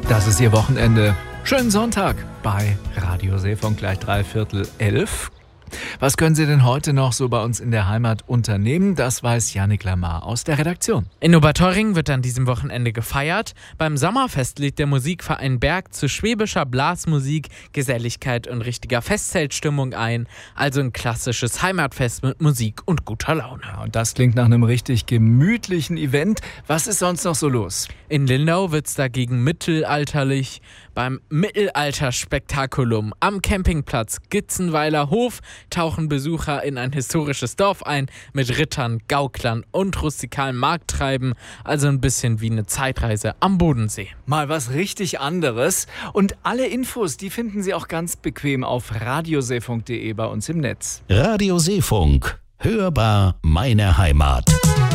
Das ist Ihr Wochenende. Schönen Sonntag bei Radio Seefunk, gleich 11:45. Was können Sie denn heute noch so bei uns in der Heimat unternehmen? Das weiß Yannick Lamar aus der Redaktion. In Oberteuring wird an diesem Wochenende gefeiert. Beim Sommerfest lädt der Musikverein Berg zu schwäbischer Blasmusik, Geselligkeit und richtiger Festzeltstimmung ein. Also ein klassisches Heimatfest mit Musik und guter Laune. Ja, und das klingt nach einem richtig gemütlichen Event. Was ist sonst noch so los? In Lindau wird's dagegen mittelalterlich. Beim Mittelalter-Spektakulum am Campingplatz Gitzenweiler Hof tauchen Besucher in ein historisches Dorf ein mit Rittern, Gauklern und rustikalem Markttreiben. Also ein bisschen wie eine Zeitreise am Bodensee. Mal was richtig anderes. Und alle Infos, die finden Sie auch ganz bequem auf radioseefunk.de bei uns im Netz. Radio Seefunk. Hörbar meine Heimat.